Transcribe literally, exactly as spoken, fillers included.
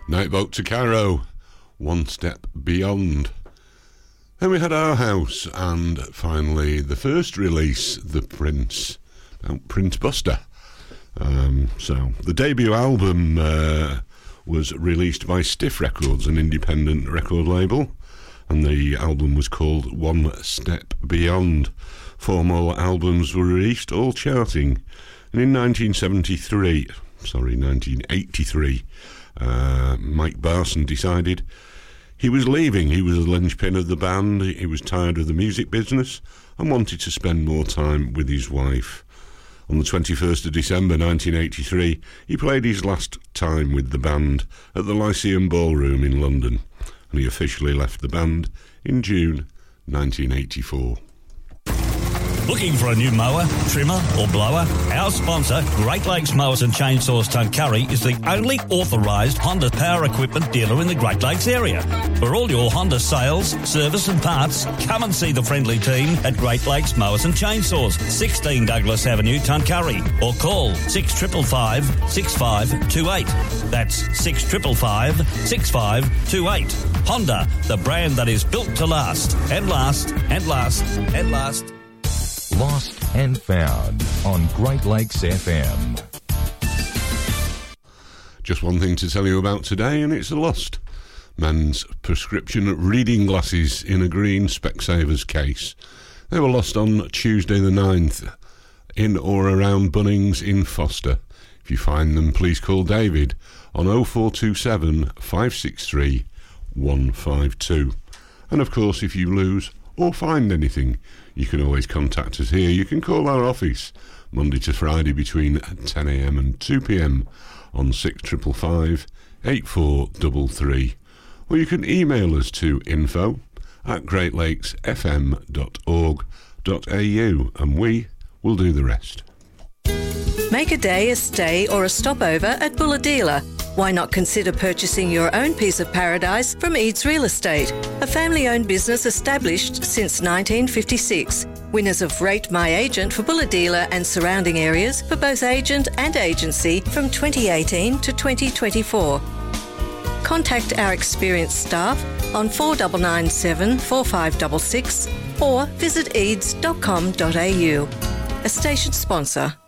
Nightboat to Cairo, One Step Beyond. Then we had Our House, and finally the first release, The Prince, about Prince Buster. Um, so the debut album uh, was released by Stiff Records, an independent record label, and the album was called One Step Beyond. Four more albums were released, all charting, and in nineteen seventy-three, sorry, nineteen eighty-three, uh, Mike Barson decided he was leaving. He was the linchpin of the band. He was tired of the music business and wanted to spend more time with his wife. On the twenty-first of December nineteen eighty-three, he played his last time with the band at the Lyceum Ballroom in London, and he officially left the band in June nineteen eighty-four. Looking for a new mower, trimmer or blower? Our sponsor, Great Lakes Mowers and Chainsaws Tuncurry, is the only authorised Honda power equipment dealer in the Great Lakes area. For all your Honda sales, service and parts, come and see the friendly team at Great Lakes Mowers and Chainsaws, sixteen Douglas Avenue, Tuncurry, or call six five five, six five two eight. That's six five five, six five two eight. Honda, the brand that is built to last, and last, and last, and last. Lost and Found on Great Lakes F M. Just one thing to tell you about today, and it's a lost. Men's prescription reading glasses in a green Specsavers case. They were lost on Tuesday the ninth in or around Bunnings in Foster. If you find them, please call David on oh four two seven, five six three, one five two. And of course, if you lose or find anything, you can always contact us here. You can call our office Monday to Friday between ten a.m. and two p.m. on six five five, eight four three three, or you can email us to info at great lakes f m dot org dot a u, and we will do the rest. Make a day, a stay or a stopover at Bulahdelah. Why not consider purchasing your own piece of paradise from Eads Real Estate, a family-owned business established since nineteen fifty-six. Winners of Rate My Agent for Bulahdelah and surrounding areas for both agent and agency from twenty eighteen to twenty twenty-four. Contact our experienced staff on four nine nine seven, four five six six or visit eads dot com dot a u. A station sponsor.